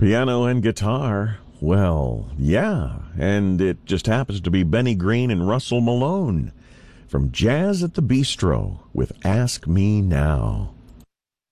Piano and guitar. Well, yeah, and it just happens to be Benny Green and Russell Malone from Jazz at the Bistro with Ask Me Now.